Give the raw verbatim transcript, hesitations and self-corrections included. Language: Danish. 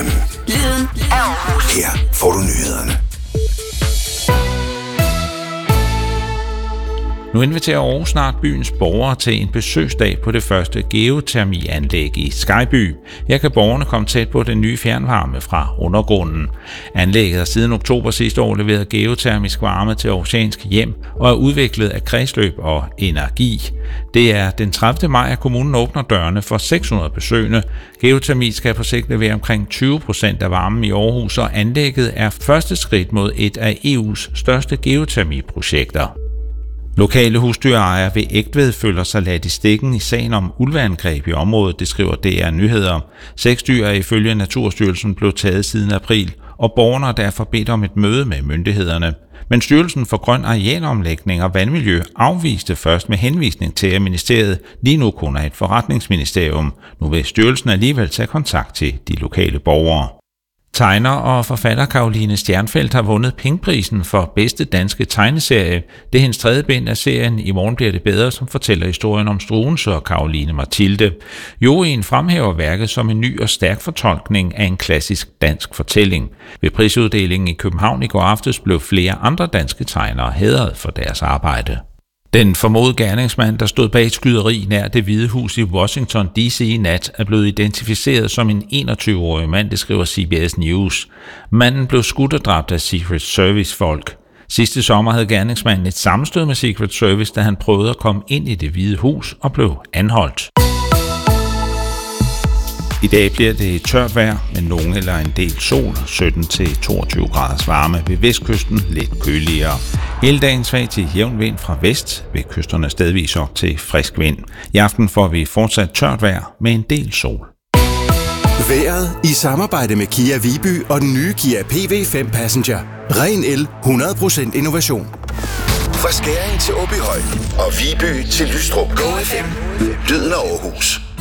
F M. Lyden af Aarhus. Her får du nyhederne. Nu inviterer Aarhus snart byens borgere til en besøgsdag på det første geotermianlæg i Skyby. Her kan borgerne komme tæt på den nye fjernvarme fra undergrunden. Anlægget har siden oktober sidste år leveret geotermisk varme til aarhusianske hjem og er udviklet af Kredsløb og Energi. Det er den tredivte maj, at kommunen åbner dørene for seks hundrede besøgende. Geotermi skal på sigt levere omkring tyve procent af varmen i Aarhus, og anlægget er første skridt mod et af E U's største geotermiprojekter. Lokale husdyrejere ved Egtved føler sig ladt i stikken i sagen om ulveangreb i området, det skriver D R Nyheder. Seks dyr er ifølge Naturstyrelsen blevet taget siden april, og borgerne har derfor bedt om et møde med myndighederne. Men Styrelsen for Grøn Arealomlægning og Vandmiljø afviste først med henvisning til, at ministeriet lige nu kun er et forretningsministerium. Nu vil styrelsen alligevel tage kontakt til de lokale borgere. Tegner og forfatter Caroline Stjernfeldt har vundet Pingprisen for bedste danske tegneserie. Det er hendes tredje bind af serien I morgen bliver det bedre, som fortæller historien om Struens og Caroline Mathilde. Juryen fremhæver værket som en ny og stærk fortolkning af en klassisk dansk fortælling. Ved prisuddelingen i København i går aftes blev flere andre danske tegnere hædret for deres arbejde. Den formodede gerningsmand, der stod bag et skyderi nær Det Hvide Hus i Washington D C i nat, er blevet identificeret som en enogtyve-årig mand, det skriver C B S News. Manden blev skudt og dræbt af Secret Service-folk. Sidste sommer havde gerningsmanden et sammenstød med Secret Service, da han prøvede at komme ind i Det Hvide Hus og blev anholdt. I dag bliver det tørt vejr med nogen eller en del sol, sytten til toogtyve graders varme, ved vestkysten lidt køligere. Hele dagen svag til jævn vind fra vest, ved kysterne stedvis op til frisk vind. I aften får vi fortsat tørt vejr med en del sol. Vejret i samarbejde med Kia Viby og den nye Kia P V fem Passenger. Ren el, hundrede procent innovation. Fra Skæring til Åbyhøj og Viby til Lystrup. Go F M. Lyden af Aarhus.